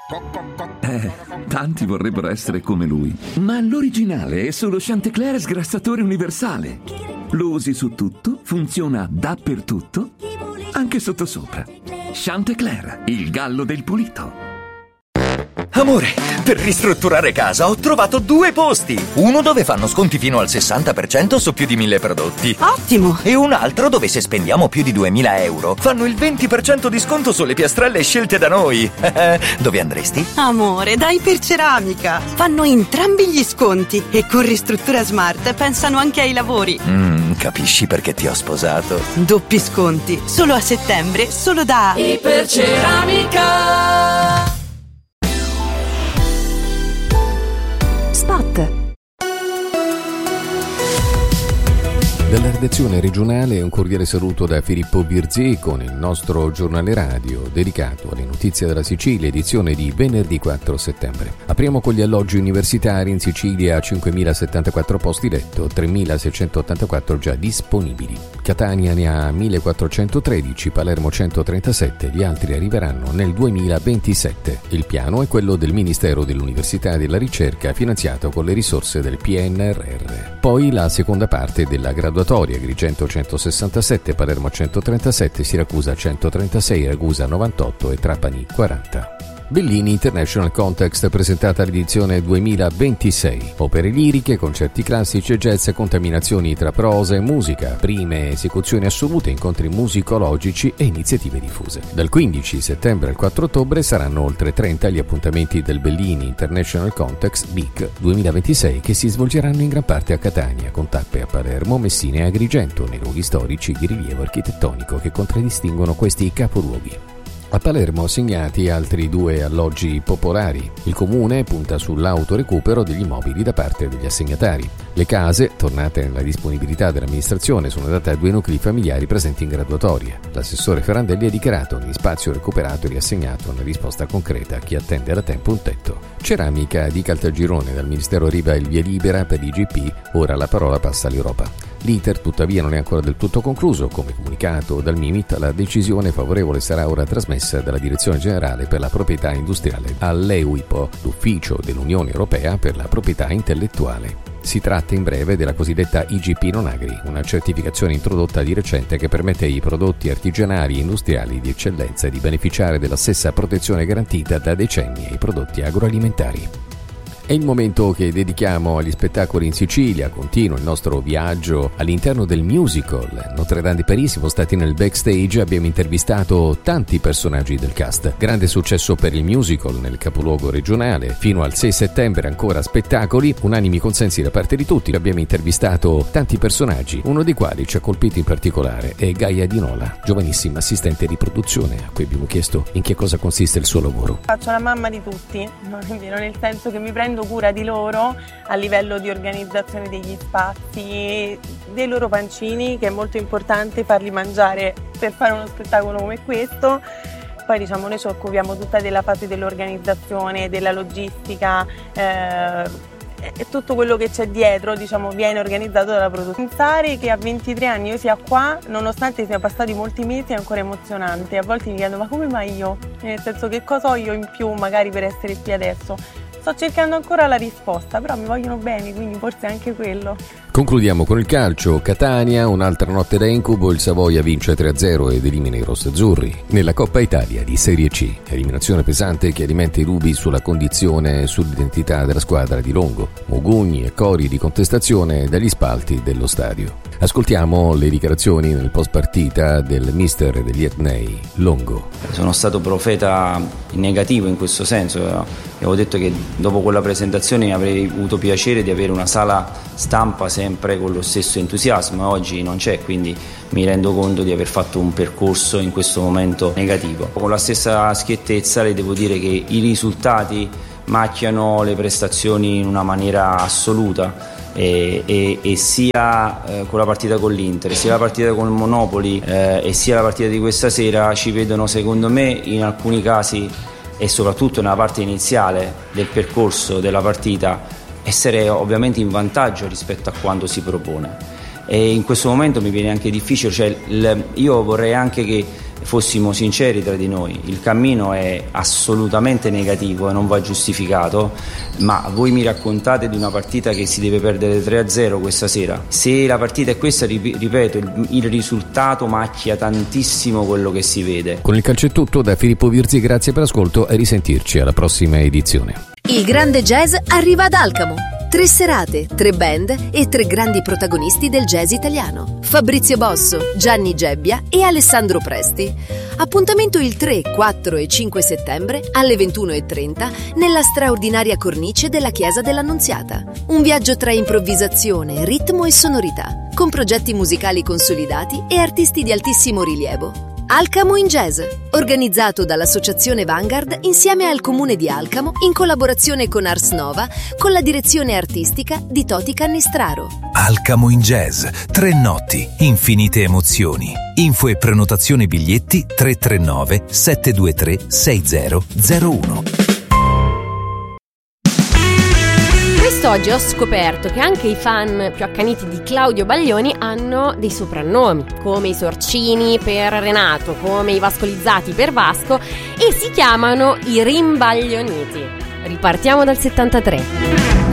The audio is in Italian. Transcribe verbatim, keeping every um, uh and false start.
Eh, tanti vorrebbero essere come lui, ma l'originale è solo Chantecler sgrassatore universale. Lo usi su tutto, funziona dappertutto, anche sottosopra. Chantecler, il gallo del pulito. Amore, per ristrutturare casa ho trovato due posti. Uno dove fanno sconti fino al sessanta per cento su più di mille prodotti. Ottimo! E un altro dove se spendiamo più di duemila euro fanno il venti per cento di sconto sulle piastrelle scelte da noi. Dove andresti? Amore, da Iperceramica. Fanno entrambi gli sconti e con Ristruttura Smart pensano anche ai lavori. Mm, capisci perché ti ho sposato? Doppi sconti, solo a settembre, solo da Iperceramica. Spot. Dalla redazione regionale un cordiale saluto da Filippo Birzì con il nostro giornale radio dedicato alle notizie della Sicilia, edizione di venerdì quattro settembre. Apriamo con gli alloggi universitari. In Sicilia cinquemilasettantaquattro posti letto, tremilaseicentottantaquattro già disponibili. Catania ne ha millequattrocentotredici, Palermo centotrentasette, gli altri arriveranno nel duemilaventisette. Il piano è quello del Ministero dell'Università e della Ricerca, finanziato con le risorse del P N R R. Poi la seconda parte della graduatoria: Agrigento centosessantasette, Palermo centotrentasette, Siracusa centotrentasei, Ragusa novantotto e Trapani quaranta. Bellini International Context, presentata l'edizione duemilaventisei. Opere liriche, concerti classici e jazz, contaminazioni tra prosa e musica, prime esecuzioni assolute, incontri musicologici e iniziative diffuse. Dal quindici settembre al quattro ottobre saranno oltre trenta gli appuntamenti del Bellini International Context B I C duemilaventisei, che si svolgeranno in gran parte a Catania, con tappe a Palermo, Messina e Agrigento, nei luoghi storici di rilievo architettonico che contraddistinguono questi capoluoghi. A Palermo assegnati altri due alloggi popolari. Il comune punta sull'autorecupero degli immobili da parte degli assegnatari. Le case, tornate nella disponibilità dell'amministrazione, sono date a due nuclei familiari presenti in graduatoria. L'assessore Ferrandelli ha dichiarato che spazio recuperato e riassegnato una risposta concreta a chi attende da tempo un tetto. Ceramica di Caltagirone, dal Ministero arriva il via libera per l'I G P, ora la parola passa all'Europa. L'iter tuttavia non è ancora del tutto concluso. Come comunicato dal Mimit, la decisione favorevole sarà ora trasmessa dalla Direzione Generale per la Proprietà Industriale all'EUIPO, l'Ufficio dell'Unione Europea per la Proprietà Intellettuale. Si tratta in breve della cosiddetta I G P Non Agri, una certificazione introdotta di recente che permette ai prodotti artigianali e industriali di eccellenza di beneficiare della stessa protezione garantita da decenni ai prodotti agroalimentari. È il momento che dedichiamo agli spettacoli in Sicilia. Continua il nostro viaggio all'interno del musical Notre Dame de Paris. Siamo stati nel backstage, abbiamo intervistato tanti personaggi del cast. Grande successo per il musical nel capoluogo regionale. Fino al sei settembre ancora spettacoli, unanimi consensi da parte di tutti. Abbiamo intervistato tanti personaggi, uno dei quali ci ha colpito in particolare è Gaia Dinola, giovanissima assistente di produzione, a cui abbiamo chiesto in che cosa consiste il suo lavoro. Faccio la mamma di tutti, nel senso che mi prendo cura di loro a livello di organizzazione degli spazi, dei loro pancini, che è molto importante farli mangiare per fare uno spettacolo come questo. Poi diciamo noi ci occupiamo tutta della fase dell'organizzazione, della logistica, eh, e tutto quello che c'è dietro, diciamo, viene organizzato dalla produzione. Pensare che a ventitré anni io sia qua, nonostante siano passati molti mesi, è ancora emozionante. A volte mi chiedo: ma come mai io? Nel senso, che cosa ho io in più magari per essere qui adesso? Sto cercando ancora la risposta, però mi vogliono bene, quindi forse anche quello. Concludiamo con il calcio. Catania, un'altra notte da incubo, il Savoia vince tre a zero ed elimina i rossazzurri nella Coppa Italia di Serie C. Eliminazione pesante che alimenta i dubbi sulla condizione e sull'identità della squadra di Longo. Mugugni e cori di contestazione dagli spalti dello stadio. Ascoltiamo le dichiarazioni nel post partita del mister degli etnei, Longo. Sono stato profeta in negativo in questo senso. Avevo detto che dopo quella presentazione avrei avuto piacere di avere una sala stampa sempre con lo stesso entusiasmo, e oggi non c'è, quindi mi rendo conto di aver fatto un percorso in questo momento negativo. Con la stessa schiettezza le devo dire che i risultati macchiano le prestazioni in una maniera assoluta. E, e, e sia eh, con la partita con l'Inter, sia la partita con il Monopoli eh, e sia la partita di questa sera ci vedono, secondo me, in alcuni casi e soprattutto nella parte iniziale del percorso della partita, essere ovviamente in vantaggio rispetto a quanto si propone. E in questo momento mi viene anche difficile, cioè il, io vorrei anche che fossimo sinceri tra di noi. Il cammino è assolutamente negativo e non va giustificato, ma voi mi raccontate di una partita che si deve perdere tre a zero questa sera. Se la partita è questa, ripeto, il, il risultato macchia tantissimo quello che si vede. Con il calcio è tutto, da Filippo Virzi, grazie per l'ascolto e risentirci alla prossima edizione. Il grande jazz arriva ad Alcamo. Tre serate, tre band e tre grandi protagonisti del jazz italiano: Fabrizio Bosso, Gianni Gebbia e Alessandro Presti. Appuntamento il tre, quattro e cinque settembre alle ventuno e trenta nella straordinaria cornice della Chiesa dell'Annunziata. Un viaggio tra improvvisazione, ritmo e sonorità, con progetti musicali consolidati e artisti di altissimo rilievo. Alcamo in Jazz, organizzato dall'Associazione Vanguard insieme al Comune di Alcamo in collaborazione con Ars Nova, con la direzione artistica di Toti Cannistraro. Alcamo in Jazz, tre notti, infinite emozioni. Info e prenotazione biglietti tre tre nove sette due tre sei zero zero uno. Quest'oggi ho scoperto che anche i fan più accaniti di Claudio Baglioni hanno dei soprannomi, come i Sorcini per Renato, come i Vascolizzati per Vasco, e si chiamano i Rimbaglioniti. Ripartiamo dal settantatré.